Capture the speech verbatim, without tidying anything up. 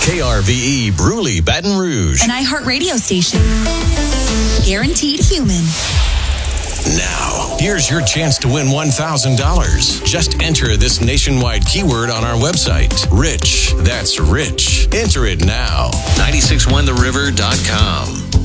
K R V E Bruley, Baton Rouge. An iHeart radio station. Guaranteed human. Now, here's your chance to win one thousand dollars. Just enter this nationwide keyword on our website. Rich. That's rich. Enter it now. nine six one the river dot com.